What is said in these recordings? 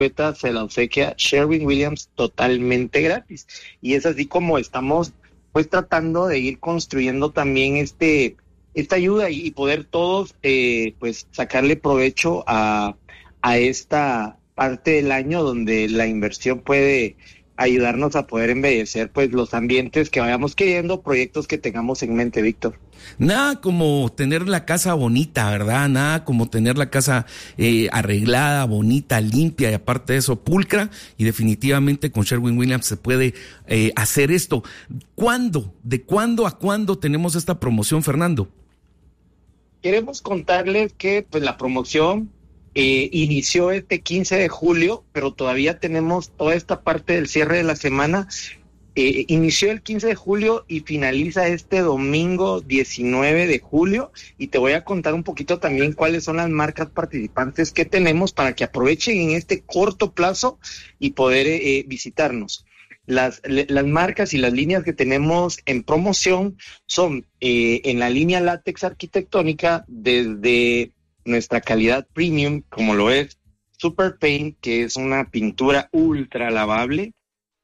se la obsequia Sherwin-Williams totalmente gratis. Y es así como estamos pues tratando de ir construyendo también esta ayuda y poder todos pues sacarle provecho a esta parte del año donde la inversión puede ayudarnos a poder embellecer pues los ambientes que vayamos queriendo, proyectos que tengamos en mente, Víctor. Nada como tener la casa bonita, ¿verdad? Nada como tener la casa arreglada, bonita, limpia y aparte de eso, pulcra. Y definitivamente con Sherwin-Williams se puede hacer esto. ¿Cuándo? ¿De cuándo a cuándo tenemos esta promoción, Fernando? Queremos contarles que pues la promoción inició este 15 de julio, pero todavía tenemos toda esta parte del cierre de la semana. Inició el 15 de julio y finaliza este domingo 19 de julio, y te voy a contar un poquito también cuáles son las marcas participantes que tenemos para que aprovechen en este corto plazo y poder visitarnos. Las marcas y las líneas que tenemos en promoción son en la línea látex arquitectónica, desde nuestra calidad premium, como lo es Super Paint, que es una pintura ultra lavable,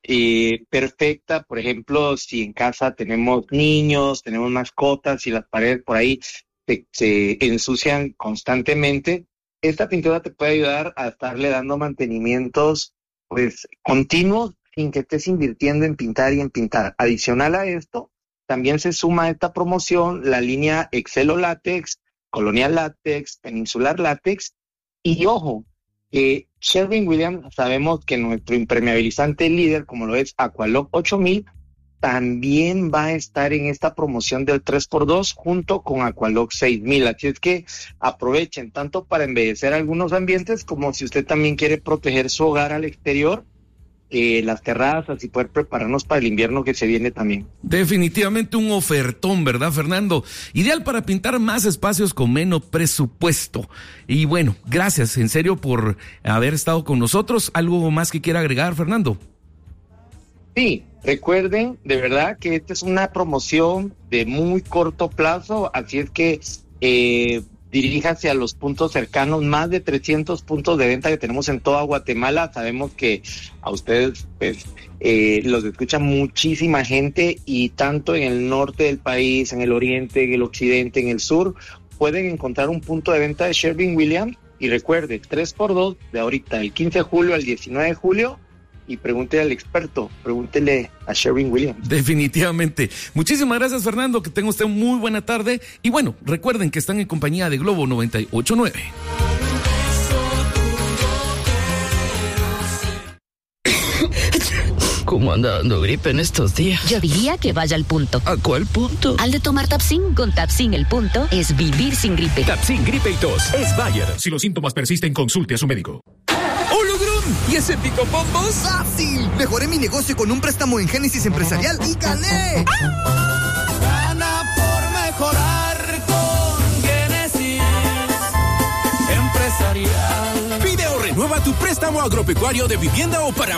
perfecta. Por ejemplo, si en casa tenemos niños, tenemos mascotas y las paredes por ahí se ensucian constantemente, esta pintura te puede ayudar a estarle dando mantenimientos pues continuos sin que estés invirtiendo en pintar y en pintar. Adicional a esto, también se suma a esta promoción la línea Excelo Látex, Colonial Látex, Peninsular Látex, y ojo, que Sherwin-Williams sabemos que nuestro impermeabilizante líder, como lo es Aqualock 8000, también va a estar en esta promoción del 3x2 junto con Aqualock 6000, así es que aprovechen tanto para embellecer algunos ambientes como si usted también quiere proteger su hogar al exterior, las terrazas, y poder prepararnos para el invierno que se viene también. Definitivamente un ofertón, ¿verdad, Fernando? Ideal para pintar más espacios con menos presupuesto. Y bueno, gracias en serio por haber estado con nosotros. ¿Algo más que quiera agregar, Fernando? Sí, recuerden de verdad que esta es una promoción de muy corto plazo, así es que diríjase a los puntos cercanos, más de 300 puntos de venta que tenemos en toda Guatemala. Sabemos que a ustedes pues los escucha muchísima gente, y tanto en el norte del país, en el oriente, en el occidente, en el sur, pueden encontrar un punto de venta de Sherwin-Williams. Y recuerde, 3x2 de ahorita, el 15 de julio al 19 de julio, y pregúntele al experto, pregúntele a Sherwin-Williams. Definitivamente. Muchísimas gracias, Fernando, que tenga usted muy buena tarde. Y bueno, recuerden que están en compañía de Globo 98.9. ¿Cómo anda dando gripe en estos días? Yo diría que vaya al punto. ¿A cuál punto? Al de tomar Tapsin. Con Tapsin el punto es vivir sin gripe. Tapsin Gripe y Tos es Bayer. Si los síntomas persisten, consulte a su médico. ¡Hologram! ¿Y ese picopompos? ¡Fácil! Mejoré mi negocio con un préstamo en Génesis Empresarial y gané. Gana por mejorar con Génesis Empresarial. Pide o renueva tu préstamo agropecuario de vivienda o para